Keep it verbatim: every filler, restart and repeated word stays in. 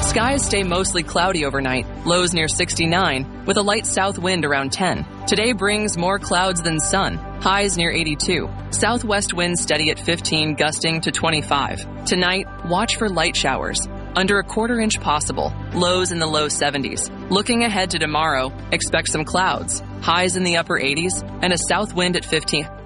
Skies stay mostly cloudy overnight, lows near sixty-nine, with a light south wind around ten. Today brings more clouds than sun, highs near eighty-two. Southwest winds steady at fifteen, gusting to twenty-five. Tonight, watch for light showers. Under a quarter inch possible, lows in the low seventies. Looking ahead to tomorrow, expect some clouds, highs in the upper eighties, and a south wind at fifteen.